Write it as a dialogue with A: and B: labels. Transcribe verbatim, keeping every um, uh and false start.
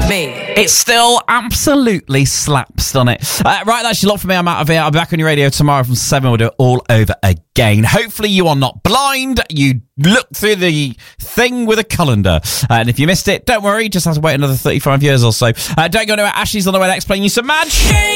A: Me.
B: It still absolutely slaps, doesn't it? Uh, right, that's your lot for me. I'm out of here. I'll be back on your radio tomorrow from seven. We'll do it all over again. Hopefully you are not blind. You look through the thing with a colander. Uh, and if you missed it, don't worry. Just have to wait another thirty-five years or so. Uh, don't go anywhere. Ashley's on the way to explain you some magic.